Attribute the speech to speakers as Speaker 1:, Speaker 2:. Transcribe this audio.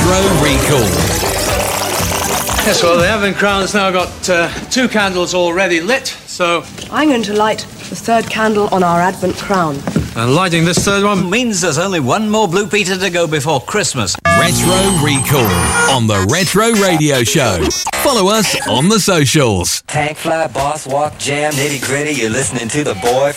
Speaker 1: Retro Recall.
Speaker 2: Yes, well, the Advent Crown's now got 2 candles already lit, so...
Speaker 3: I'm going to light the 3rd candle on our Advent Crown.
Speaker 2: And lighting this 3rd one
Speaker 4: means there's only one more Blue Peter to go before Christmas.
Speaker 1: Retro Recall on the Retro Radio Show. Follow us on the socials.
Speaker 5: Tank fly, boss walk, jam, nitty gritty. You're listening to the boy